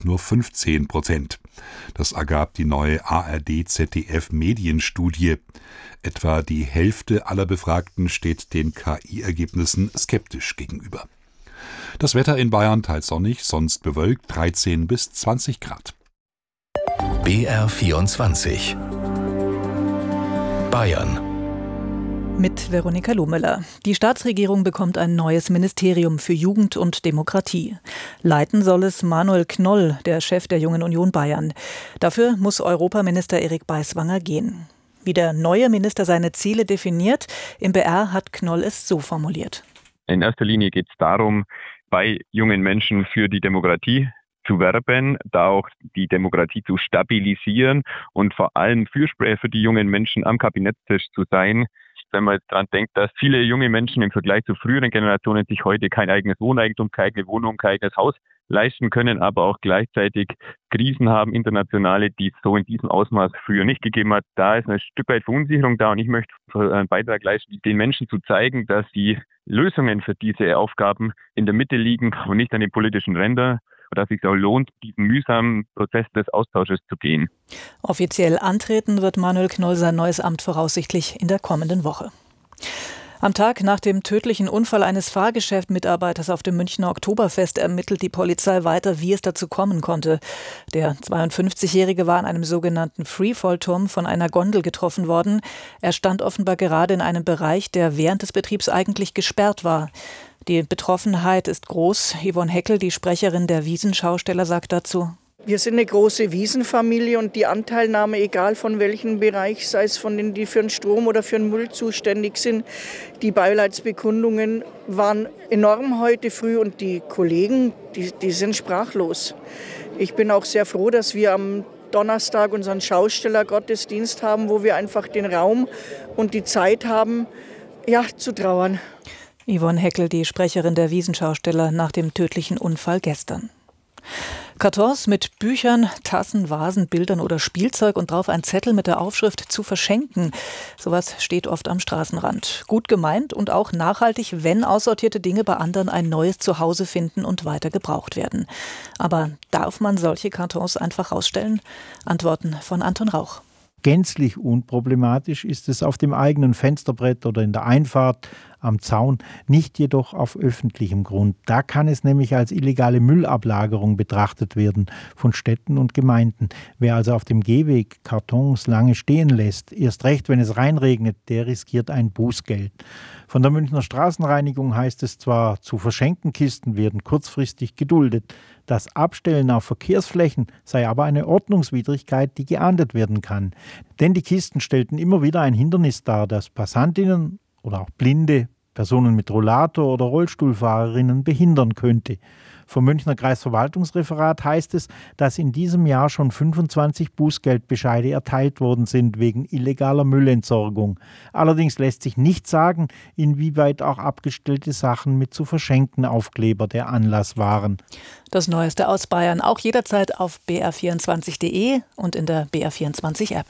nur 15%. Das ergab die neue ARD-ZDF-Medienstudie. Etwa die Hälfte aller Befragten steht den KI-Ergebnissen skeptisch gegenüber. Das Wetter in Bayern teils sonnig, sonst bewölkt 13 bis 20 Grad. BR24 Bayern mit Veronika Lohmüller. Die Staatsregierung bekommt ein neues Ministerium für Jugend und Demokratie. Leiten soll es Manuel Knoll, der Chef der Jungen Union Bayern. Dafür muss Europaminister Erik Beiswanger gehen. Wie der neue Minister seine Ziele definiert, im BR hat Knoll es so formuliert. In erster Linie geht es darum, bei jungen Menschen für die Demokratie zu werben, da auch die Demokratie zu stabilisieren und vor allem Fürsprecher für die jungen Menschen am Kabinettstisch zu sein. Wenn man daran denkt, dass viele junge Menschen im Vergleich zu früheren Generationen sich heute kein eigenes Wohneigentum, keine eigene Wohnung, kein eigenes Haus leisten können, aber auch gleichzeitig Krisen haben, internationale, die es so in diesem Ausmaß früher nicht gegeben hat. Da ist ein Stück weit Verunsicherung da und ich möchte einen Beitrag leisten, den Menschen zu zeigen, dass die Lösungen für diese Aufgaben in der Mitte liegen und nicht an den politischen Rändern. Dass es sich auch lohnt, diesen mühsamen Prozess des Austausches zu gehen. Offiziell antreten wird Manuel Knoll sein neues Amt voraussichtlich in der kommenden Woche. Am Tag nach dem tödlichen Unfall eines Fahrgeschäftmitarbeiters auf dem Münchner Oktoberfest ermittelt die Polizei weiter, wie es dazu kommen konnte. Der 52-Jährige war an einem sogenannten Freefall-Turm von einer Gondel getroffen worden. Er stand offenbar gerade in einem Bereich, der während des Betriebs eigentlich gesperrt war. Die Betroffenheit ist groß. Yvonne Heckel, die Sprecherin der Wiesenschausteller, sagt dazu: Wir sind eine große Wiesenfamilie und die Anteilnahme, egal von welchem Bereich, sei es von denen, die für den Strom oder für den Müll zuständig sind, die Beileidsbekundungen waren enorm heute früh und die Kollegen, die sind sprachlos. Ich bin auch sehr froh, dass wir am Donnerstag unseren Schaustellergottesdienst haben, wo wir einfach den Raum und die Zeit haben, zu trauern. Yvonne Heckel, die Sprecherin der Wiesenschausteller nach dem tödlichen Unfall gestern. Kartons mit Büchern, Tassen, Vasen, Bildern oder Spielzeug und drauf ein Zettel mit der Aufschrift „zu verschenken“. Sowas steht oft am Straßenrand. Gut gemeint und auch nachhaltig, wenn aussortierte Dinge bei anderen ein neues Zuhause finden und weiter gebraucht werden. Aber darf man solche Kartons einfach rausstellen? Antworten von Anton Rauch. Gänzlich unproblematisch ist es auf dem eigenen Fensterbrett oder in der Einfahrt, am Zaun, nicht jedoch auf öffentlichem Grund. Da kann es nämlich als illegale Müllablagerung betrachtet werden von Städten und Gemeinden. Wer also auf dem Gehweg Kartons lange stehen lässt, erst recht, wenn es reinregnet, der riskiert ein Bußgeld. Von der Münchner Straßenreinigung heißt es zwar, zu verschenken Kisten werden kurzfristig geduldet. Das Abstellen auf Verkehrsflächen sei aber eine Ordnungswidrigkeit, die geahndet werden kann. Denn die Kisten stellten immer wieder ein Hindernis dar, das Passantinnen oder auch Blinde, Personen mit Rollator oder Rollstuhlfahrerinnen behindern könnte. Vom Münchner Kreisverwaltungsreferat heißt es, dass in diesem Jahr schon 25 Bußgeldbescheide erteilt worden sind wegen illegaler Müllentsorgung. Allerdings lässt sich nicht sagen, inwieweit auch abgestellte Sachen mit zu verschenken Aufkleber der Anlass waren. Das Neueste aus Bayern auch jederzeit auf br24.de und in der BR24-App.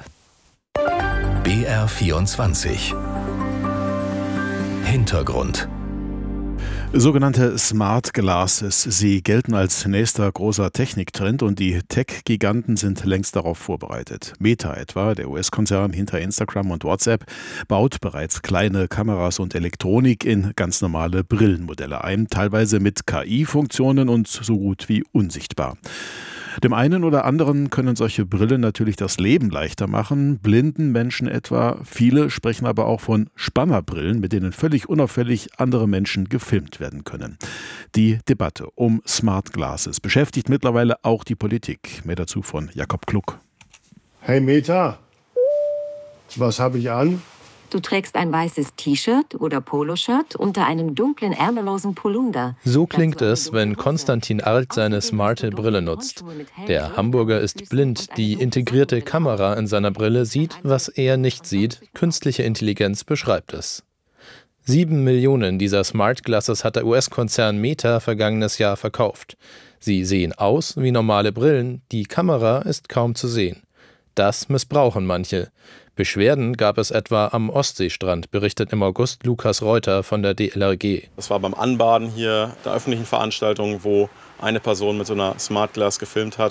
BR24 Hintergrund. Sogenannte Smart Glasses. Sie gelten als nächster großer Techniktrend und die Tech-Giganten sind längst darauf vorbereitet. Meta etwa, der US-Konzern hinter Instagram und WhatsApp, baut bereits kleine Kameras und Elektronik in ganz normale Brillenmodelle ein, teilweise mit KI-Funktionen und so gut wie unsichtbar. Dem einen oder anderen können solche Brillen natürlich das Leben leichter machen, blinden Menschen etwa. Viele sprechen aber auch von Spannerbrillen, mit denen völlig unauffällig andere Menschen gefilmt werden können. Die Debatte um Smart Glasses beschäftigt mittlerweile auch die Politik. Mehr dazu von Jakob Kluck. Hey Meta, was habe ich an? Du trägst ein weißes T-Shirt oder Poloshirt unter einem dunklen, ärmellosen Polunder. So klingt es, wenn Konstantin Arlt seine smarte Brille nutzt. Der Hamburger ist blind. Die integrierte Kamera in seiner Brille sieht, was er nicht sieht. Künstliche Intelligenz beschreibt es. 7 Millionen dieser Smart Glasses hat der US-Konzern Meta vergangenes Jahr verkauft. Sie sehen aus wie normale Brillen, die Kamera ist kaum zu sehen. Das missbrauchen manche. Beschwerden gab es etwa am Ostseestrand, berichtet im August Lukas Reuter von der DLRG. Das war beim Anbaden hier der öffentlichen Veranstaltung, wo eine Person mit so einer Smart Glass gefilmt hat.